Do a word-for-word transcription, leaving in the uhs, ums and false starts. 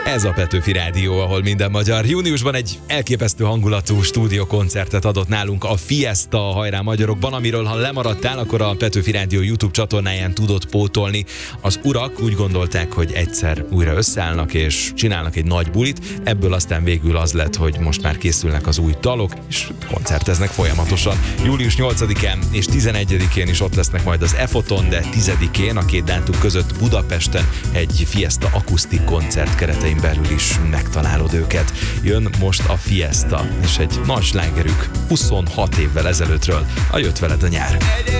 Ez a Petőfi Rádió, ahol minden magyar. Júniusban egy elképesztő hangulatú stúdiókoncertet adott nálunk a Fiesta Hajrá Magyarokban, amiről ha lemaradtál, akkor a Petőfi Rádió YouTube csatornáján tudod pótolni. Az urak úgy gondolták, hogy egyszer újra összeállnak és csinálnak egy nagy bulit, ebből aztán végül az lett, hogy most már készülnek az új dalok, és koncerteznek folyamatosan. július nyolcadikán és tizenegyedikén is ott lesznek majd az E-Foton, de tizedikén a két dátum között Budapesten egy Fiesta akusztik koncert keretein belül is megtalálod őket. Jön most a Fiesta, és egy nagy slágerük huszonhat évvel ezelőttről, a Jött veled a nyár.